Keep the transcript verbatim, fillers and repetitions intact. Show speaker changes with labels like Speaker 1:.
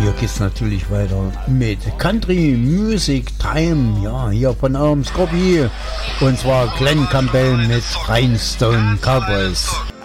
Speaker 1: hier geht's natürlich weiter mit Country Music Time. Ja, hier von eurem Scorpio. Und zwar Glenn Campbell mit Rhinestone Cowboys.